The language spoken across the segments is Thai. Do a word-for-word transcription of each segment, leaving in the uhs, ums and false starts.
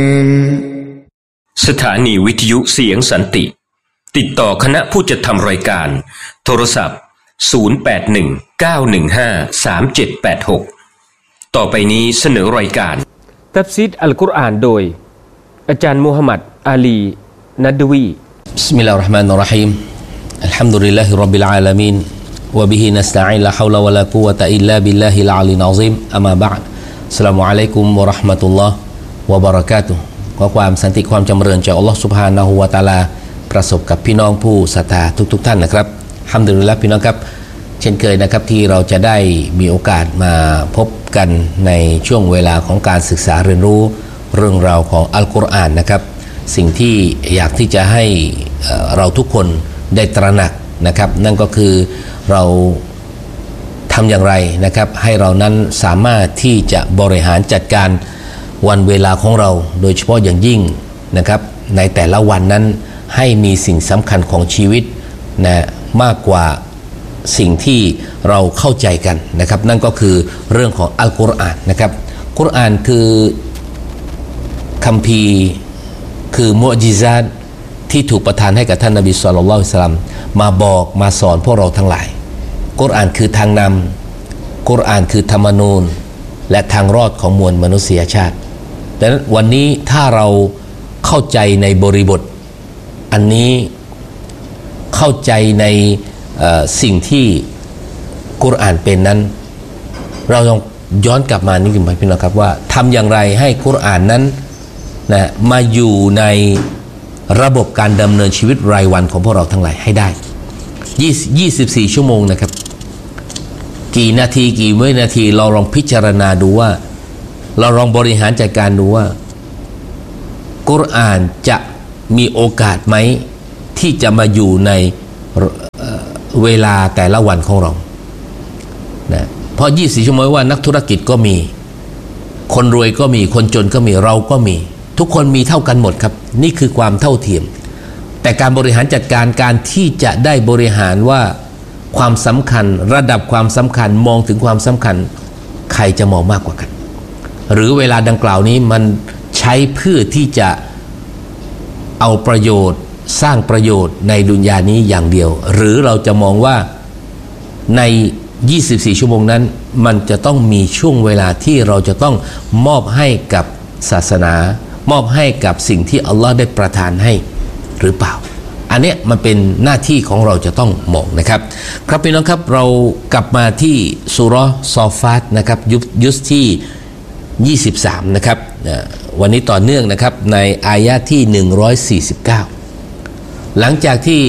สถานีวิทยุเสียงสันติติดต่อคณะผู้จัดทำรายการโทรศัพท์ศูนย์ แปด หนึ่ง เก้า หนึ่ง ห้า สาม เจ็ด แปด หกต่อไปนี้เสนอรายการตัฟซีรอัลกุรอานโดยอาจารย์มูฮัมหมัดอาลีนัดวีบิสมิลลาฮิรเราะห์มานิรเราะฮีมอัลฮัมดุลิลลาฮิร็อบบิลอาลามีนวะบิฮินัสตะอีนลาฮาวลาวะลากุวะตะอิลลาบิลลาฮิลอาลีลอะซีมอะมาบะอ์อัสสลามุอะลัยกุมวะเราะห์มะตุลลอฮ์วะบะเราะกาตุฮ์ขอความสันติความจำเริญจากอัลเลาะห์ซุบฮานะฮูวะตะอาลาประสบกับพี่น้องผู้ศรัทธาทุกๆท่านนะครับอัลฮัมดุลิลละห์พี่น้องครับเช่นเคยนะครับที่เราจะได้มีโอกาสมาพบกันในช่วงเวลาของการศึกษาเรียนรู้เรื่องราวของอัลกุรอานนะครับสิ่งที่อยากที่จะให้เราทุกคนได้ตระหนักนะครับนั่นก็คือเราทำอย่างไรนะครับให้เรานั้นสามารถที่จะบริหารจัดการวันเวลาของเราโดยเฉพาะอย่างยิ่งนะครับในแต่ละวันนั้นให้มีสิ่งสำคัญของชีวิตนะมากกว่าสิ่งที่เราเข้าใจกันนะครับนั่นก็คือเรื่องของอัลกุรอานนะครับกุรอานคือคัมภีร์คือมุอ์ญิซาตที่ถูกประทานให้กับท่านนบีศ็อลลัลลอฮุอะลัยฮิวะซัลลัมมาบอกมาสอนพวกเราทั้งหลายกุรอานคือทางนำกุรอานคือธรรมนูญและทางรอดของมวลมนุษยชาติดังนั้นวันนี้ถ้าเราเข้าใจในบริบทอันนี้เข้าใจในสิ่งที่กุรอานเป็นนั้นเราต้องย้อนกลับมานี่คือพี่น้องครับว่าทำอย่างไรให้กุรอานนั้นนะมาอยู่ในระบบการดำเนินชีวิตรายวันของพวกเราทั้งหลายให้ได้ยี่สิบสี่ชั่วโมงนะครับกี่นาทีกี่วินาทีเราลองพิจารณาดูว่าเราลองบริหารจัดการดูว่ากุรอานจะมีโอกาสไหมที่จะมาอยู่ในเวลาแต่ละวันของเรานะเพราะยี่สิบสี่ชั่วโมงว่านักธุรกิจก็มีคนรวยก็มีคนจนก็มีเราก็มีทุกคนมีเท่ากันหมดครับนี่คือความเท่าเทียมแต่การบริหารจัดการการที่จะได้บริหารว่าความสำคัญระดับความสำคัญมองถึงความสำคัญใครจะมองมากกว่ากันหรือเวลาดังกล่าวนี้มันใช้เพื่อที่จะเอาประโยชน์สร้างประโยชน์ในดุนยานี้อย่างเดียวหรือเราจะมองว่าในยี่สิบสี่ชั่วโมงนั้นมันจะต้องมีช่วงเวลาที่เราจะต้องมอบให้กับศาสนามอบให้กับสิ่งที่อัลลอฮ์ได้ประทานให้หรือเปล่าอันเนี้ยมันเป็นหน้าที่ของเราจะต้องมองนะครับครับพี่น้องครับเรากลับมาที่ซูเราะห์ซอฟาตนะครับยุสที่ยี่สิบสามนะครับวันนี้ต่อเนื่องนะครับในอายะห์ที่หนึ่งร้อยสี่สิบเก้าหลังจากที่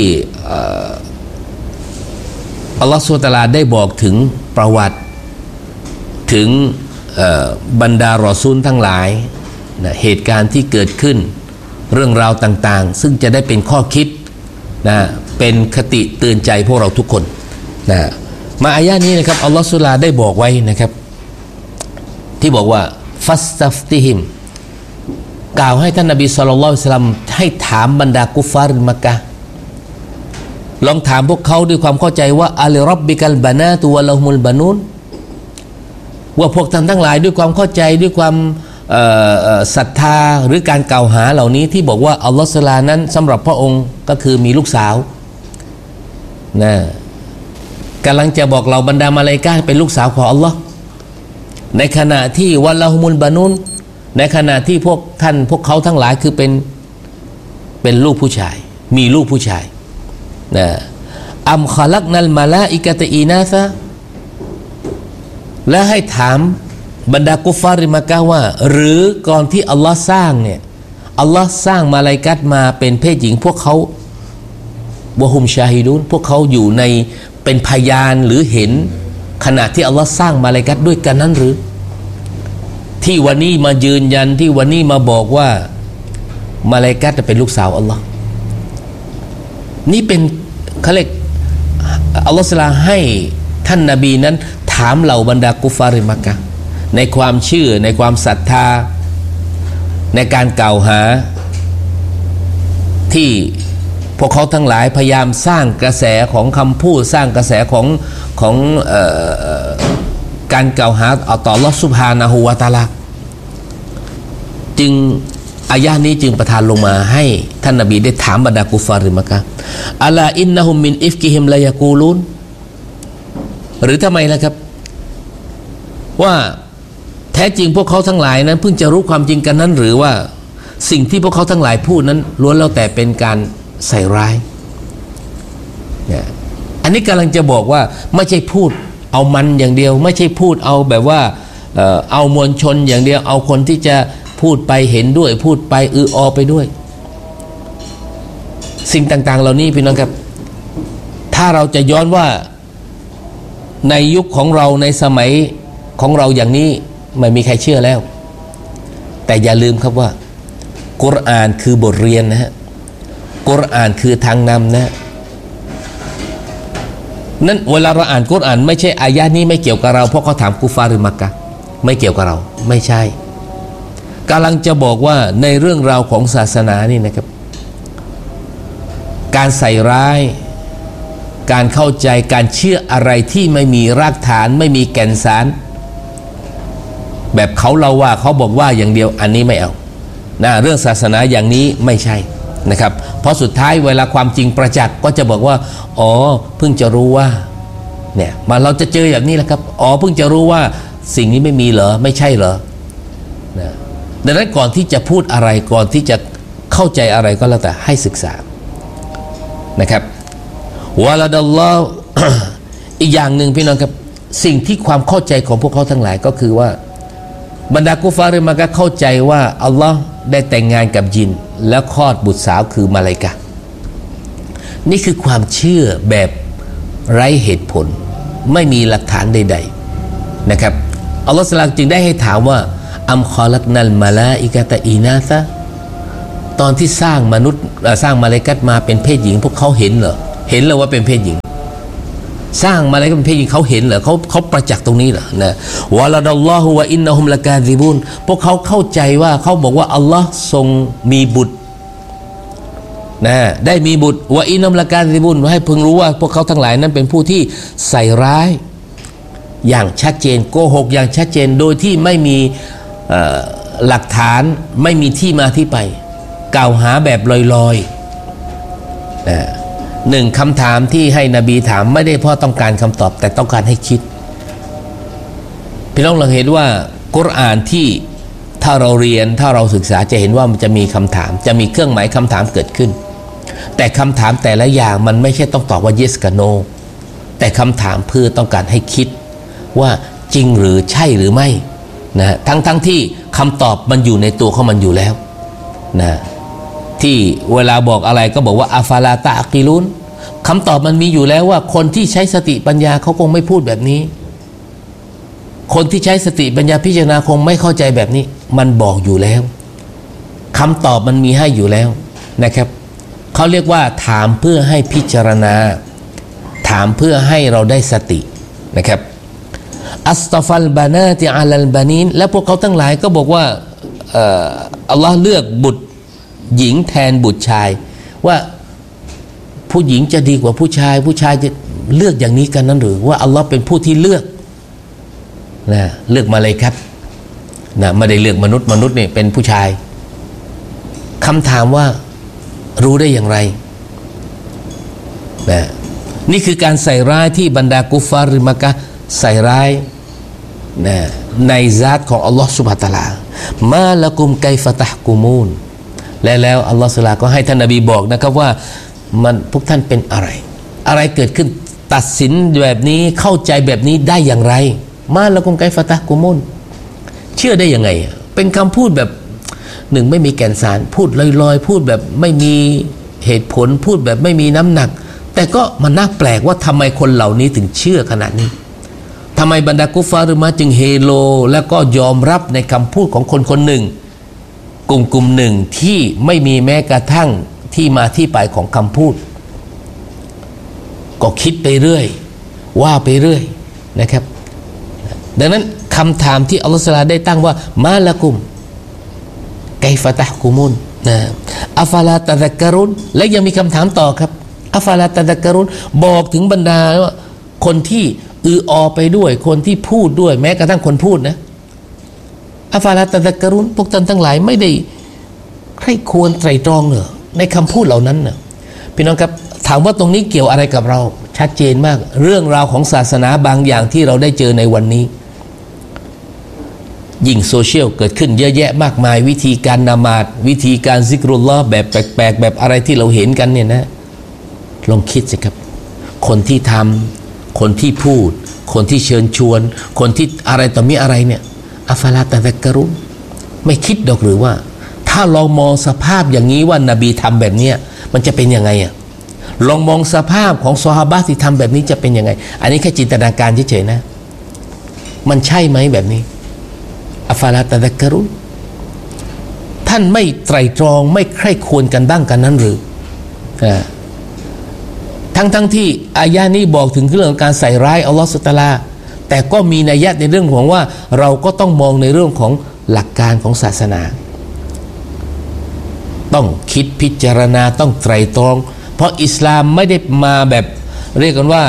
อัลลอฮฺซุบฮานะฮูวะตะอาลาได้บอกถึงประวัติถึงบรรดารอซูลทั้งหลายนะเหตุการณ์ที่เกิดขึ้นเรื่องราวต่างๆซึ่งจะได้เป็นข้อคิดนะเป็นคติเตือนใจพวกเราทุกคนนะมาอายะนี้นะครับอัลลอฮฺซุบฮานะฮูวะตะอาลาได้บอกไว้นะครับที่บอกว่าฟัสตัฟติฮิมกล่าวให้ท่านนบีศ็อลลัลลอฮุอะลัยฮิวะซัลลัมให้ถามบรรดากุฟฟาร์มักกะฮ์ลองถามพวกเขาด้วยความเข้าใจว่าอัลร็อบบิกัลบานาตุวะละฮุมุลบานูนว่าพวกท่านทั้งหลายด้วยความเข้าใจด้วยความศรัทธาหรือการกล่าวหาเหล่านี้ที่บอกว่าอัลลอฮฺซุบฮานะฮูวะตะอาลานั้นสำหรับพระองค์ก็คือมีลูกสาวนะกำลังจะบอกเราบรรดามะลาอิกะฮ์เป็นลูกสาวของอัลลอฮ์ในขณะที่วะละฮุมุลบานูนในขณะที่พวกท่านพวกเขาทั้งหลายคือเป็นเป็นลูกผู้ชายมีลูกผู้ชายนะอัมคอลักนัลมาลาอิกะตะอีนาซะและให้ถามบรรดากุฟฟาริมักกะฮ์ว่าหรือก่อนที่อัลลอฮ์สร้างเนี่ยอัลลอฮ์สร้างมาลาอิกะฮ์มาเป็นเพศหญิงพวกเขาวะฮุมชาฮิดูนพวกเขาอยู่ในเป็นพยานหรือเห็นขณะที่อัลลอฮ์สร้างมาลาอิกะฮ์ด้วยกันนั้นหรือที่วันนี้มายืนยันที่วันนี้มาบอกว่ามาลาอิกะฮ์จะเป็นลูกสาวอัลลอฮ์นี่เป็นเขาเรียกอัลลอฮ์ซุบฮานะฮูวะตะอาลาให้ท่านนบีนั้นถามเหล่าบรรดากุฟฟาริมักกะฮ์ในความเชื่อในความศรัทธาในการกล่าวหาที่พวกเขาทั้งหลายพยายามสร้างกระแสของคำพูดสร้างกระแสของของเอ่อการกล่าวหาต่ออัลเลาะห์ซุบฮานะฮูวะตะอาลาจึงอายะนี้จึงประทานลงมาให้ท่านนบีได้ถามบรรดากุฟาริมักกะฮ์อะลาอินนะฮุมมินอิฟกิฮิมลายะกูลูนหรือทำไมล่ะครับว่าแท้จริงพวกเขาทั้งหลายนั้นเพิ่งจะรู้ความจริงกันนั้นหรือว่าสิ่งที่พวกเขาทั้งหลายพูดนั้นล้วนแล้วแต่เป็นการใส่ร้ายเนี่ยอันนี้กำลังจะบอกว่าไม่ใช่พูดเอามันอย่างเดียวไม่ใช่พูดเอาแบบว่าเอ่อเอามวลชนอย่างเดียวเอาคนที่จะพูดไปเห็นด้วยพูดไปอืออไปด้วยสิ่งต่างๆเหล่านี้พี่น้องครับถ้าเราจะย้อนว่าในยุคของเราในสมัยของเราอย่างนี้ไม่มีใครเชื่อแล้วแต่อย่าลืมครับว่ากุรอานคือบทเรียนนะฮะกุรอานคือทางนำนะนั้นเวลาเราอ่านกุรอานไม่ใช่อายะนี้ไม่เกี่ยวกับเราเพราะเขาถามกุฟาริมักกะไม่เกี่ยวกับเราไม่ใช่กำลังจะบอกว่าในเรื่องราวของศาสนานี่นะครับการใส่ร้ายการเข้าใจการเชื่ออะไรที่ไม่มีรากฐานไม่มีแก่นสารแบบเขาเราว่าเขาบอกว่าอย่างเดียวอันนี้ไม่เอานะเรื่องศาสนาอย่างนี้ไม่ใช่นะครับเพราะสุดท้ายเวลาความจริงประจักษ์ก็จะบอกว่าอ๋อเพิ่งจะรู้ว่าเนี่ยมาเราจะเจออย่างนี้แหละครับอ๋อเพิ่งจะรู้ว่าสิ่งนี้ไม่มีเหรอไม่ใช่เหรอนะดังนั้นก่อนที่จะพูดอะไรก่อนที่จะเข้าใจอะไรก็แล้วแต่ให้ศึกษานะครับวะลาดัลลอฮ์ อีกอย่างหนึ่งพี่น้องครับสิ่งที่ความเข้าใจของพวกเขาทั้งหลายก็คือว่าบรรดากุฟาริมักกะฮ์เข้าใจว่าอัลลอฮ์ได้แต่งงานกับยินแล้วคลอดบุตรสาวคือมาลาอิกะฮ์นี่คือความเชื่อแบบไร้เหตุผลไม่มีหลักฐานใดๆนะครับอัลลอฮ์สลามจึงได้ให้ถามว่าอัมคอลักนัลมาลาอิกะตะอีนาซะตอนที่สร้างมนุษย์สร้างมาลาอิกะฮ์มาเป็นเพศหญิงพวกเขาเห็นเหรอเห็นเลยว่าเป็นเพศหญิงสร้างมาอะไรก็เป็นเพศหญิงเขาเห็นเหรอเขาเขาประจักษ์ตรงนี้เหรอนะวะลาดัลลอฮุวะอินนะฮุมละกาซิบูนพวกเขาเข้าใจว่าเขาบอกว่าอัลลอฮ์ทรงมีบุตรนะได้มีบุตรวะอินนะฮุมละกาซิบูนให้เพิ่งรู้ว่าพวกเขาทั้งหลายนั้นเป็นผู้ที่ใส่ร้ายอย่างชัดเจนโกหกอย่างชัดเจนโดยที่ไม่มีหลักฐานไม่มีที่มาที่ไปกล่าวหาแบบลอยๆนะหนึ่งคำถามที่ให้นบีถามไม่ได้เพราะต้องการคำตอบแต่ต้องการให้คิดพี่น้องลองเห็นว่ากุรอานที่ถ้าเราเรียนถ้าเราศึกษาจะเห็นว่ามันจะมีคำถามจะมีเครื่องหมายคำถามเกิดขึ้นแต่คำถามแต่ละอย่างมันไม่ใช่ต้องตอบว่า yes กับ no แต่คำถามเพื่อต้องการให้คิดว่าจริงหรือใช่หรือไม่นะทั้งทั้งที่คำตอบมันอยู่ในตัวของมันอยู่แล้วนะที่เวลาบอกอะไรก็บอกว่าอาฟาลาตะอักิลุนคำตอบมันมีอยู่แล้วว่าคนที่ใช้สติปัญญาเขาคงไม่พูดแบบนี้คนที่ใช้สติปัญญาพิจารณาคงไม่เข้าใจแบบนี้มันบอกอยู่แล้วคำตอบมันมีให้อยู่แล้วนะครับเขาเรียกว่าถามเพื่อให้พิจารณาถามเพื่อให้เราได้สตินะครับอัสตฟัลบานาติอาลัลบานีนและพวกเขาทั้งหลายก็บอกว่าอัลลอฮ์เลือกบุตรหญิงแทนบุตรชายว่าผู้หญิงจะดีกว่าผู้ชายผู้ชายจะเลือกอย่างนี้กันนั้นหรือว่าอัลลอฮ์เป็นผู้ที่เลือกนะเลือกมาเลยครับนะไม่ได้เลือกมนุษย์มนุษย์เนี่ยเป็นผู้ชายคำถามว่ารู้ได้อย่างไรนะนี่คือการใส่ร้ายที่บรรดากุฟาริมักกะฮ์ใส่ร้ายนะในซาตของอัลลอฮ์ซุบฮานะฮูวะตะอาลามาละกุมไกฟะตะฮ์กุมูนและแล้วอัลลอฮฺสุลาก็ให้ท่านนบีบอกนะครับว่ามันพวกท่านเป็นอะไรอะไรเกิดขึ้นตัดสินแบบนี้เข้าใจแบบนี้ได้อย่างไรมาละกุมไกฟะตะฮ์กุมูนเชื่อได้ยังไงเป็นคำพูดแบบหนึ่งไม่มีแก่นสารพูดลอยๆพูดแบบไม่มีเหตุผลพูดแบบไม่มีน้ำหนักแต่ก็มันน่าแปลกว่าทำไมคนเหล่านี้ถึงเชื่อขนาดนี้ทำไมบรรดากุฟาริมะจึงเฮโลแล้วก็ยอมรับในคำพูดของคนคนหนึ่งกลุ่มกลุ่มหนึ่งที่ไม่มีแม้กระทั่งที่มาที่ไปของคำพูดก็คิดไปเรื่อยว่าไปเรื่อยนะครับดังนั้นคำถามที่อัลลอฮฺสุลาได้ตั้งว่ามาละกุมไกฟะตะฮ์กุมุนนะอัฟาลาตะซักกะรุนและยังมีคำถามต่อครับอัฟาลาตะซักกะรุนบอกถึงบรรดาว่าคนที่อืออไปด้วยคนที่พูดด้วยแม้กระทั่งคนพูดนะอัฟาลาตะซักกะรุนพวกท่านทั้งหลายไม่ได้ใคร่ควรไตร่ตรองเหรอในคำพูดเหล่านั้นน่ะพี่น้องครับถามว่าตรงนี้เกี่ยวอะไรกับเราชัดเจนมากเรื่องราวของศาสนาบางอย่างที่เราได้เจอในวันนี้ยิ่งโซเชียลเกิดขึ้นเยอะแยะมากมายวิธีการนมาดวิธีการซิกรุลลอฮ์แบบแปลกๆแบบอะไรที่เราเห็นกันเนี่ยนะลองคิดสิครับคนที่ทำคนที่พูดคนที่เชิญชวนคนที่อะไรต่อมีอะไรเนี่ยอัฟลาตะซักกะรุนไม่คิดดอกหรือว่าถ้าลองมองสภาพอย่างนี้ว่านบีทำแบบนี้มันจะเป็นยังไงอ่ะลองมองสภาพของซอฮาบะห์ที่ทำแบบนี้จะเป็นยังไงอันนี้แค่จินตนาการเฉยๆนะมันใช่ไหมแบบนี้อัฟลาตะซักกะรุนท่านไม่ไตร่ตรองไม่ใคร่ควรกันบ้างกันนั้นหรืออ่าทั้งทั้งที่อายะนี้บอกถึงเรื่องการใส่ร้ายอัลลอฮฺซุบฮานะฮูวะตะอาลาแต่ก็มีนัยยะในเรื่องของว่าเราก็ต้องมองในเรื่องของหลักการของศาสนาต้องคิดพิจารณาต้องไตร่ตรองเพราะอิสลามไม่ได้มาแบบเรียกกันว่า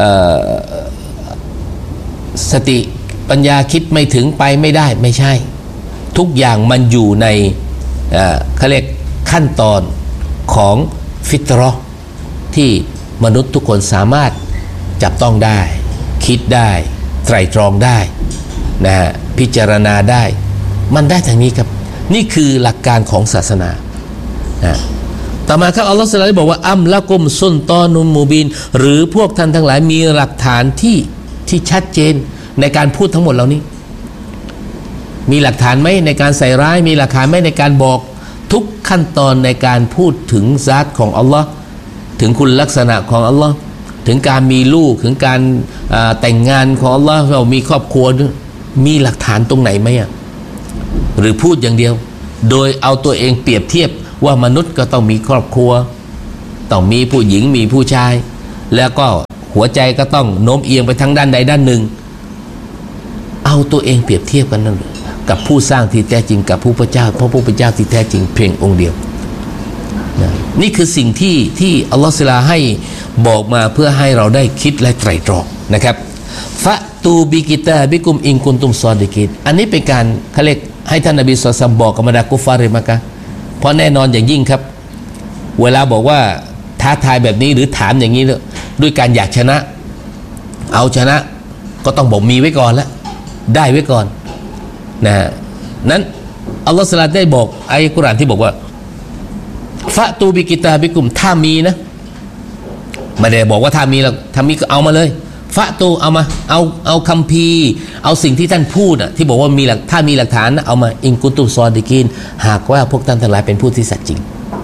สติปัญญาคิดไม่ถึงไปไม่ได้ไม่ใช่ทุกอย่างมันอยู่ในเขาเรียกขั้นตอนของฟิตเราะห์ที่มนุษย์ทุกคนสามารถจับต้องได้คิดได้ไตร่ตรองได้นะฮะพิจารณาได้มันได้ทางนี้ครับนี่คือหลักการของศาสนานะต่อมาครับอัลลอฮฺซุบฮานะฮูวะตะอาลาบอกว่าอัมละกุมซุนตอนุมมูบินหรือพวกท่านทั้งหลายมีหลักฐานที่ที่ชัดเจนในการพูดทั้งหมดเหล่านี้มีหลักฐานไหมในการใส่ร้ายมีหลักฐานไหมในการบอกทุกขั้นตอนในการพูดถึงซาตของอัลลอฮ์ถึงคุณลักษณะของอัลลอฮ์ถึงการมีลูกถึงการแต่งงานของอัลลอฮ์เรามีครอบครัวมีหลักฐานตรงไหนไหมอ่ะหรือพูดอย่างเดียวโดยเอาตัวเองเปรียบเทียบว่ามนุษย์ก็ต้องมีครอบครัวต้องมีผู้หญิงมีผู้ชายแล้วก็หัวใจก็ต้องโน้มเอียงไปทางด้านใดด้านหนึ่งเอาตัวเองเปรียบเทียบกันนั่นกับผู้สร้างที่แท้จริงกับผู้พระเจ้าเพราะผู้พระเจ้าที่แท้จริงเพียงองค์เดียวนี่คือสิ่งที่ที่อัลลอฮฺศิลาให้บอกมาเพื่อให้เราได้คิดและไตร่ตรองนะครับฟะตูบิกิตาบิกุมอิงกุนตุมซอดิกินอันนี้เป็นการเขาเรียกให้ท่านนบีศ็อลลัลลอฮุอะลัยฮิวะซัลลัมบอกกับบรรดากุฟฟาร์มักกะฮ์เพราะแน่นอนอย่างยิ่งครับเวลาบอกว่าท้าทายแบบนี้หรือถามอย่างนี้ด้วยการอยากชนะเอาชนะก็ต้องบอกมีไว้ก่อนแล้วได้ไว้ก่อนนะฮะนั้นอัลลอฮฺศิลาได้บอกอายะห์กุรอานที่บอกว่าฟะตูบิกิตาบิกุมถ้ามีนะไม่ได้บอกว่าถ้ามีแล้วถ้ามีก็เอามาเลยฟะตูเอามาเอาเอาคัมภีร์เอาสิ่งที่ท่านพูดอ่ะที่บอกว่ามีหลักถ้ามีหลักฐานนะเอามาอินกุตุซอดิกินหากว่าพวกท่านทั้งหลายเป็นผู้ที่สัตย์จริง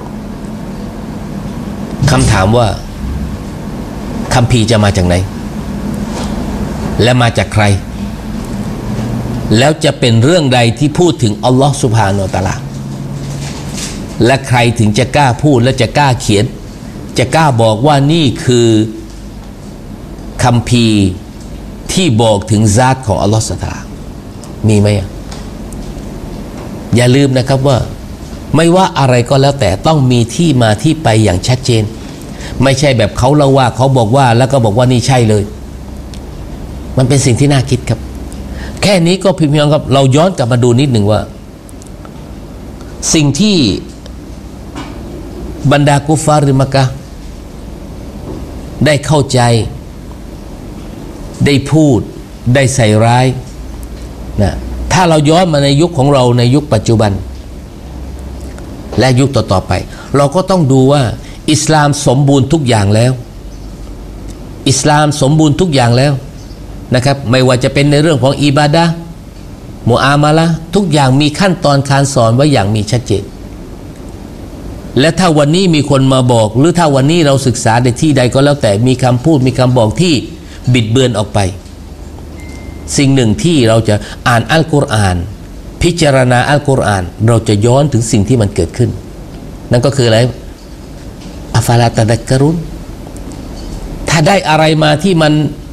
คำถามว่าคัมภีร์จะมาจากไหนและมาจากใครแล้วจะเป็นเรื่องใดที่พูดถึงอัลลอฮฺซุบฮานะฮูวะตะอาลาและใครถึงจะกล้าพูดและจะกล้าเขียนจะกล้าบอกว่านี่คือคัมภีร์ที่บอกถึงซาตของอัลลอฮฺซุบฮานะฮูวะตะอาลามีไหมอย่าลืมนะครับว่าไม่ว่าอะไรก็แล้วแต่ต้องมีที่มาที่ไปอย่างชัดเจนไม่ใช่แบบเขาเล่าว่าเขาบอกว่าแล้วก็บอกว่านี่ใช่เลยมันเป็นสิ่งที่น่าคิดครับแค่นี้ก็พี่น้องครับเราย้อนกลับมาดูนิดหนึ่งว่าสิ่งที่บรรดากุฟาร์มักกะฮ์ได้เข้าใจได้พูดได้ใส่ร้ายนะถ้าเราย้อนมาในยุคของเราในยุคปัจจุบันและยุคต่อๆไปเราก็ต้องดูว่าอิสลามสมบูรณ์ทุกอย่างแล้วอิสลามสมบูรณ์ทุกอย่างแล้วนะครับไม่ว่าจะเป็นในเรื่องของอิบาดะห์มุอามาละห์ทุกอย่างมีขั้นตอนการสอนไว้อย่างมีชัดเจนและถ้าวันนี้มีคนมาบอกหรือถ้าวันนี้เราศึกษาในที่ใดก็แล้วแต่มีคำพูดมีคำบอกที่บิดเบือนออกไปสิ่งหนึ่งที่เราจะอ่านอัลกุรอานพิจารณาอัลกุรอานเราจะย้อนถึงสิ่งที่มันเกิดขึ้นนั่นก็คืออะไรอัฟลาตะซักกะรุนถ้าได้อะไรมาที่มัน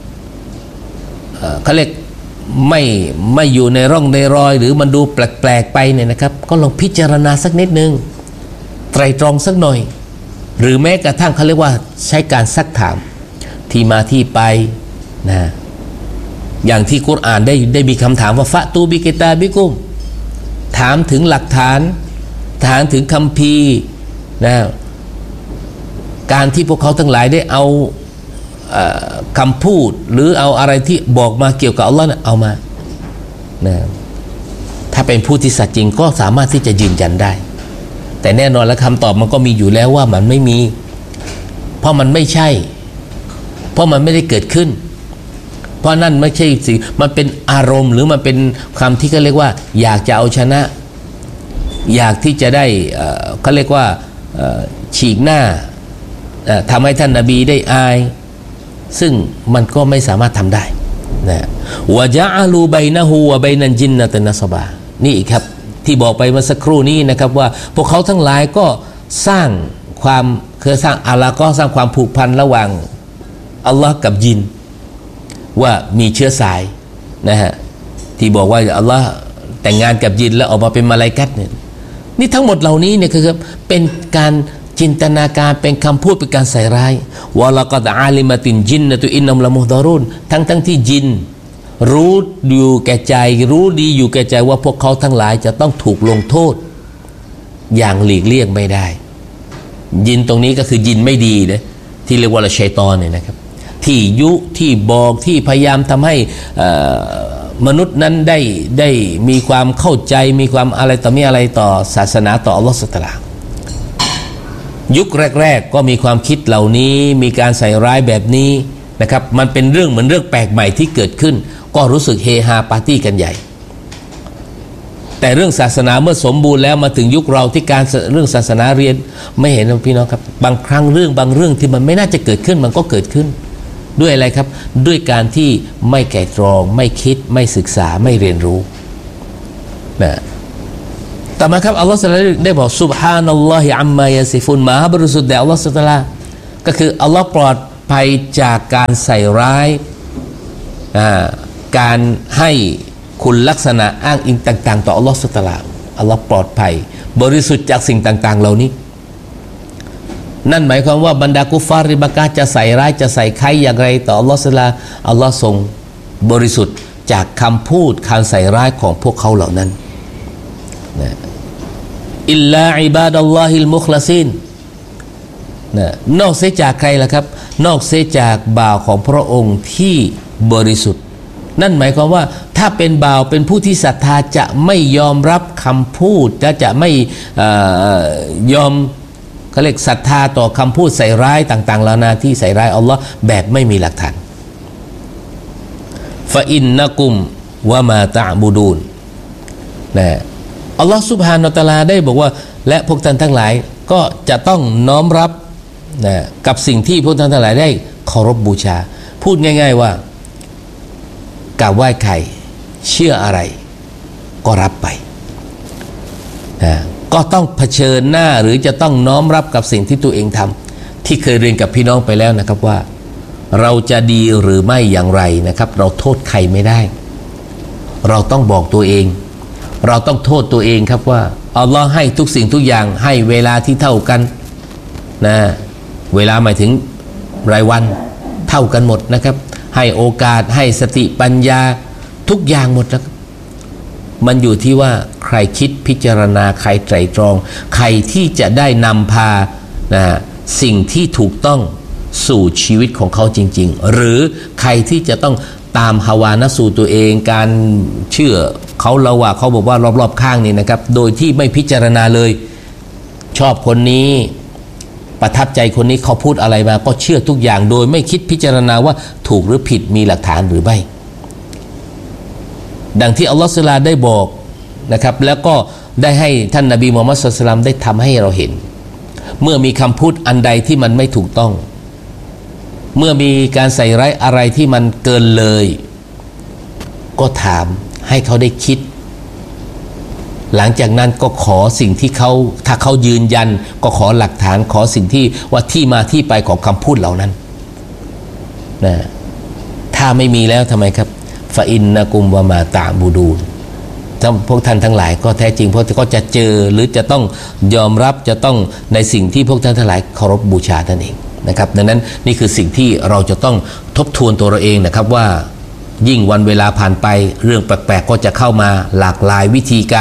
เขาเรียกไม่ไม่อยู่ในร่องในรอยหรือมันดูแปลกๆไปเนี่ยนะครับก็ลองพิจารณาสักนิดนึงไตรตรองสักหน่อยหรือแม้กระทั่งเขาเรียกว่าใช้การซักถามที่มาที่ไปนะอย่างที่กุรอานได้ได้มีคำถามว่าฟะตูบิกิตาบิกุมถามถึงหลักฐานฐานถึงคัมภีร์นะการที่พวกเขาทั้งหลายได้เอาเอ่อคำพูดหรือเอาอะไรที่บอกมาเกี่ยวกับอัลลอฮ์นะเอามานะถ้าเป็นผู้ที่สัตย์จริงก็สามารถที่จะยืนยันได้แต่แน่นอนแล้วคำตอบมันก็มีอยู่แล้วว่ามันไม่มีเพราะมันไม่ใช่เพราะมันไม่ได้เกิดขึ้นเพราะนั่นไม่ใช่สิมันเป็นอารมณ์หรือมันเป็นคำที่เขาเรียกว่าอยากจะเอาชนะอยากที่จะได้เขาเรียกว่าฉีกหน้าทำให้ท่านนบีได้อายซึ่งมันก็ไม่สามารถทำได้นะวะญะอะลูบัยนะฮูวะบัยนัลจินนะตะนัสบะนี่ครับที่บอกไปเมื่อสักครู่นี้นะครับว่าพวกเขาทั้งหลายก็สร้างความคือสร้างอะลาก็สร้างความผูกพันระหว่างอัลลอฮ์กับยินว่ามีเชื้อสายนะฮะที่บอกว่าอัลลอฮ์แต่งงานกับยินแล้วออกมาเป็นมลาอิกะฮ์เนี่ยนี่ทั้งหมดเหล่านี้เนี่ยคือเป็นการจินตนาการเป็นคำพูดเป็นการใส่ร้ายวะละกอดอาลิมะตินจินนะตุอินนัมละมุฮดารุนทั้งทั้งที่ยินรู้อยู่แก่ใจรู้ดีอยู่แก่ใจว่าพวกเขาทั้งหลายจะต้องถูกลงโทษอย่างหลีกเลี่ยงไม่ได้ยินตรงนี้ก็คือยินไม่ดีนะที่เรียกว่าละชัยฏอนเนี่ยนะครับที่ยุที่บอกที่พยายามทำให้มนุษย์นั้นได้ได้มีความเข้าใจมีความอะไรต่อมีอะไรต่อศาสนาต่ออัลลอฮฺสุบฮานะฮูวะตะอาลายุคแรกๆก็มีความคิดเหล่านี้มีการใส่ร้ายแบบนี้นะครับมันเป็นเรื่องเหมือนเรื่องแปลกใหม่ที่เกิดขึ้นก็รู้สึกเฮฮาปาร์ตี้กันใหญ่แต่เรื่องศาสนาเมื่อสมบูรณ์แล้วมาถึงยุคเราที่การเรื่องศาสนาเรียนไม่เห็นพี่น้องครับบางครั้งเรื่องบางเรื่องที่มันไม่น่าจะเกิดขึ้นมันก็เกิดขึ้นด้วยอะไรครับด้วยการที่ไม่ไตร่ตรองไม่คิดไม่ศึกษาไม่เรียนรู้นะต่อมาครับอัลลอฮฺได้บอกซุบฮานัลลอฮิอัมมายาซิฟุนมหาบริสุทธิ์แด่อัลลอฮฺสุบฮานะฮูวะตะอาลาก็คืออัลลอฮฺปลอดภัยจากการใส่ร้ายการให้คุณลักษณะอ้างอิงต่างๆต่ออัลลอฮฺสุบฮานะฮูวะตะอาลาอัลลอฮฺปลอดภัยบริสุทธิ์จากสิ่งต่างๆเหล่านี้นั่นหมายความว่าบรรดากุฟาริบักะจะใส่ร้ายจะใส่ใครอย่างไรต่ออัลลอฮฺสุบฮานะฮูวะตะอาลาอัลลอฮฺทรงบริสุทธิ์จากคำพูดการใส่ร้ายของพวกเขาเหล่านั้นนะอิลลาอิบาดัลลอฮิลมุคลาซีนนะนอกเสียจากใครล่ะครับนอกเสียจากบ่าวของพระองค์ที่บริสุทธิ์นั่นหมายความว่าถ้าเป็นบ่าวเป็นผู้ที่ศรัทธาจะไม่ยอมรับคำพูดจะจะไม่ยอมเขาเรียกศรัทธาต่อคำพูดใส่ร้ายต่างๆเหล่านาที่ใส่ร้ายอัลลอฮ์แบบไม่มีหลักฐานฟะอินนะกุมวะมาตะบูดูนนะอัลลอฮ์ซุบฮานะฮูวะตะอาลาได้บอกว่าและพวกท่านทั้งหลายก็จะต้องน้อมรับนะกับสิ่งที่พวกท่านทั้งหลายได้เคารพบูชาพูดง่ายๆว่ากราบไหว้ใครเชื่ออะไรก็รับไปนะก็ต้องเผชิญหน้าหรือจะต้องน้อมรับกับสิ่งที่ตัวเองทำที่เคยเรียนกับพี่น้องไปแล้วนะครับว่าเราจะดีหรือไม่อย่างไรนะครับเราโทษใครไม่ได้เราต้องบอกตัวเองเราต้องโทษตัวเองครับว่าอัลลอฮ์ให้ทุกสิ่งทุกอย่างให้เวลาที่เท่ากันนะเวลาหมายถึงรายวันเท่ากันหมดนะครับให้โอกาสให้สติปัญญาทุกอย่างหมดแล้วมันอยู่ที่ว่าใครคิดพิจารณาใครไตร่ตรองใครที่จะได้นำพานะสิ่งที่ถูกต้องสู่ชีวิตของเขาจริงๆหรือใครที่จะต้องตามฮาวานะสู่ตัวเองการเชื่อเขาเราว่าเขาบอกว่ารอบๆข้างนี่นะครับโดยที่ไม่พิจารณาเลยชอบคนนี้ประทับใจคนนี้เขาพูดอะไรมาก็เชื่อทุกอย่างโดยไม่คิดพิจารณาว่าถูกหรือผิดมีหลักฐานหรือไม่ดังที่อัลลอฮฺซุบฮานะฮูวะตะอาลาได้บอกนะครับแล้วก็ได้ให้ท่านนบีมุฮัมมัดศ็อลลัลลอฮุอะลัยฮิวะซัลลัมได้ทำให้เราเห็นเมื่อมีคำพูดอันใดที่มันไม่ถูกต้องเมื่อมีการใส่ร้ายอะไรที่มันเกินเลยก็ถามให้เขาได้คิดหลังจากนั้นก็ขอสิ่งที่เขาถ้าเขายืนยันก็ขอหลักฐานขอสิ่งที่ว่าที่มาที่ไปของคำพูดเหล่านั้นนะถ้าไม่มีแล้วทำไมครับฟาอินนะกุมวะมาตะบูดูนพวกท่านทั้งหลายก็แท้จริงพวกก็จะเจอหรือจะต้องยอมรับจะต้องในสิ่งที่พวกท่านทั้งหลายเคารพบูชานั่นเองนะครับดังนั้นนี่คือสิ่งที่เราจะต้องทบทวนตัวเราเองนะครับว่ายิ่งวันเวลาผ่านไปเรื่องแปลกๆก็จะเข้ามาหลากหลายวิธีการ